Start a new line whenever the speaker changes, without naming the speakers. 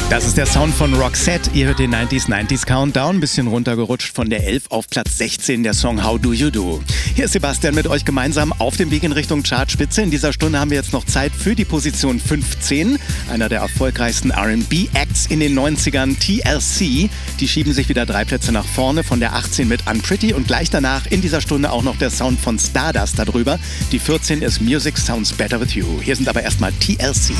Das ist der Sound von Roxette. Ihr hört den 90s Countdown. Ein bisschen runtergerutscht von der 11 auf Platz 16, der Song How Do You Do. Hier ist Sebastian mit euch gemeinsam auf dem Weg in Richtung Chartspitze. In dieser Stunde haben wir jetzt noch Zeit für die Position 15. Einer der erfolgreichsten R&B-Acts in den 90ern, TLC. Die schieben sich wieder 3 Plätze nach vorne von der 18 mit Unpretty. Und gleich danach in dieser Stunde auch noch der Sound von Stardust darüber. Die 14 ist Music Sounds Better With You. Hier sind aber erstmal TLC.